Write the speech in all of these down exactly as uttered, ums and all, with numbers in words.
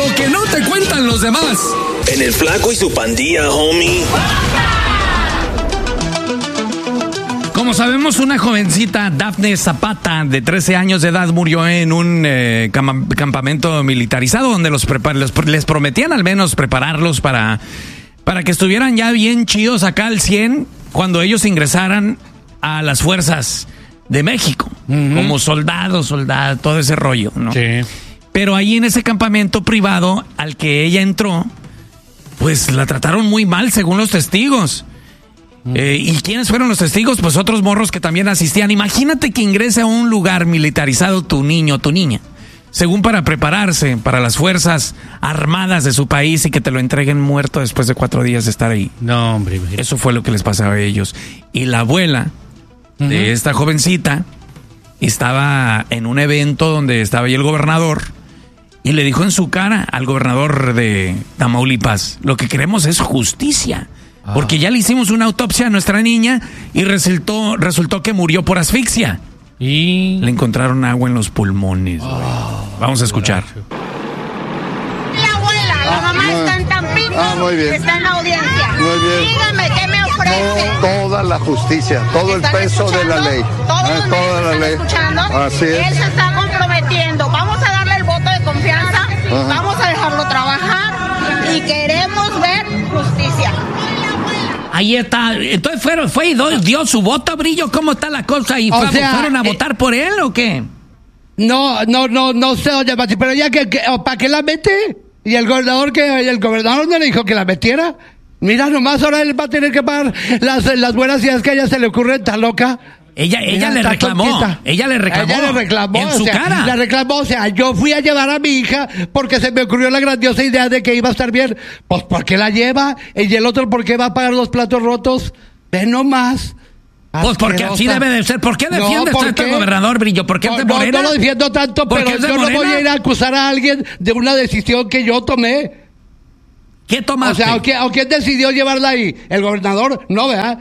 Lo que no te cuentan los demás. En el Flaco y su Pandilla, homie. Como sabemos, una jovencita, Dafne Zapata, de trece años de edad, murió en un eh, cam- campamento militarizado donde los prepar- les, les prometían al menos prepararlos para, para que estuvieran ya bien chidos acá al cien cuando ellos ingresaran a las fuerzas de México, uh-huh. como soldados, soldados, todo ese rollo, ¿no? Sí. Pero ahí en ese campamento privado al que ella entró, pues la trataron muy mal según los testigos. Eh, ¿Y quiénes fueron los testigos? Pues otros morros que también asistían. Imagínate que ingrese a un lugar militarizado tu niño o tu niña, según para prepararse para las fuerzas armadas de su país y que te lo entreguen muerto después de cuatro días de estar ahí. No, hombre. Eso fue lo que les pasaba a ellos. Y la abuela uh-huh. de esta jovencita estaba en un evento donde estaba ahí el gobernador y le dijo en su cara al gobernador de Tamaulipas: lo que queremos es justicia. Porque ya le hicimos una autopsia a nuestra niña y resultó, resultó que murió por asfixia. Y le encontraron agua en los pulmones. Oh, Vamos a escuchar. La abuela, la mamá está en Tampico, ah, muy bien. Está en la audiencia. Muy bien. Dígame, ¿qué me ofrece? Toda la justicia, todo el peso de la ley. Todos eh, los toda la ley. Escuchando. Así es. Él se está comprometiendo. Vamos a darle el voto de confianza. Ajá. Vamos a dejarlo trabajar y queremos ver justicia. Ahí está. Entonces fueron, fue y dio su voto, Brillo. ¿Cómo está la cosa? ¿Y fue, sea, fueron a eh, votar por él o qué? No, no, no, no sé, doña Pati, pero ya que, que ¿para qué la mete? Y el gobernador que, el gobernador no le dijo que la metiera. Mira, nomás ahora él va a tener que pagar las, las buenas ideas que a ella se le ocurren, tan loca. Ella, ella Mira, le reclamó, tontita. ella le reclamó. Ella le reclamó. En o su sea, cara. Le reclamó, o sea, yo fui a llevar a mi hija porque se me ocurrió la grandiosa idea de que iba a estar bien. Pues, ¿por qué la lleva? Y el otro, ¿por qué va a pagar los platos rotos? Ve nomás. Pues porque así debe de ser. ¿Por qué defiendes no, tanto al gobernador, Brillo? ¿Por qué no, es de no, Morena? no lo defiendo tanto, pero es de yo Morena? no voy a ir a acusar a alguien de una decisión que yo tomé. ¿Qué tomaste? O sea, ¿o quién, o quién decidió llevarla ahí? ¿El gobernador? No, ¿verdad?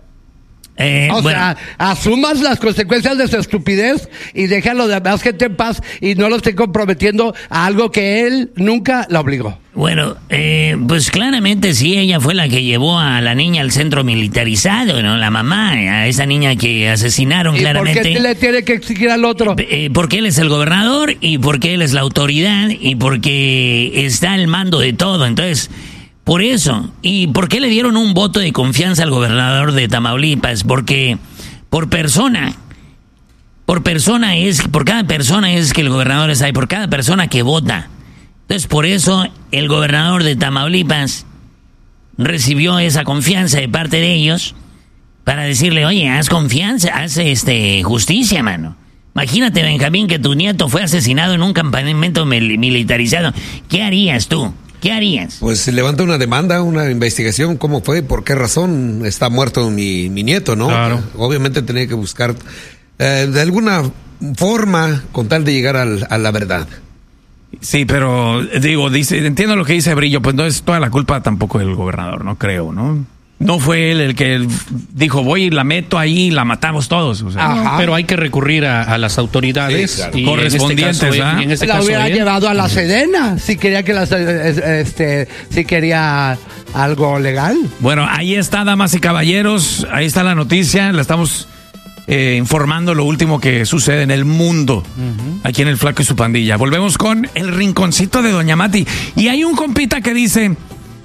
Eh, o bueno. sea, asumas las consecuencias de su estupidez y deja a los demás gente en paz y no lo esté comprometiendo a algo que él nunca la obligó. Bueno, eh, pues claramente sí, ella fue la que llevó a la niña al centro militarizado, ¿no? La mamá, a esa niña que asesinaron, ¿Y claramente. por qué le tiene que exigir al otro? Eh, porque él es el gobernador y porque él es la autoridad y porque está al mando de todo, entonces... Por eso. ¿Y por qué le dieron un voto de confianza al gobernador de Tamaulipas? Porque por persona, por persona es, por cada persona es que el gobernador está ahí, por cada persona que vota. Entonces, por eso el gobernador de Tamaulipas recibió esa confianza de parte de ellos para decirle, oye, haz confianza, haz este justicia, mano. Imagínate, Benjamín, que tu nieto fue asesinado en un campamento mil- militarizado. ¿Qué harías tú? ¿Qué harías? Pues se levanta una demanda, una investigación, cómo fue, por qué razón está muerto mi, mi nieto, ¿no? Claro. Obviamente tenía que buscar eh, de alguna forma con tal de llegar al, a la verdad. Sí, pero digo, dice, entiendo lo que dice Brillo, pues no es toda la culpa tampoco del gobernador, no creo, ¿no? No fue él el que dijo, voy y la meto ahí y la matamos todos. O sea, no, pero hay que recurrir a, a las autoridades sí, claro. y correspondientes. En este caso, ¿ah? en este la caso hubiera él. llevado a la Sedena si quería que las, este, si quería algo legal. Bueno, ahí está, damas y caballeros, ahí está la noticia, la estamos eh, informando lo último que sucede en el mundo, uh-huh. aquí en El Flaco y su Pandilla. Volvemos con el rinconcito de Doña Mati. Y hay un compita que dice...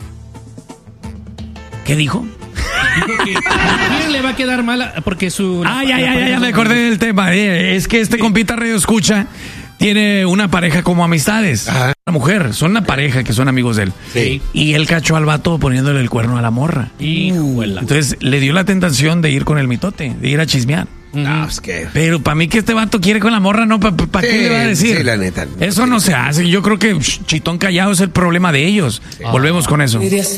¿Qué dijo? Dijo que ¿a quién le va a quedar mal? Porque su... Ay, ay, ay, ya me acordé del tema. Eh, es que este compita Radio Escucha tiene una pareja como amistades. Ajá. Una mujer, son una pareja que son amigos de él. Sí. Y él cachó al vato poniéndole el cuerno a la morra. Híjole. Entonces le dio la tentación de ir con el mitote, de ir a chismear. No, pues que... Pero para mí que este vato quiere con la morra, ¿no? ¿Para pa, pa Sí, qué le va a decir? sí, la neta. Eso no se hace. Yo creo que sh, chitón callado es el problema de ellos. Sí. Volvemos con eso.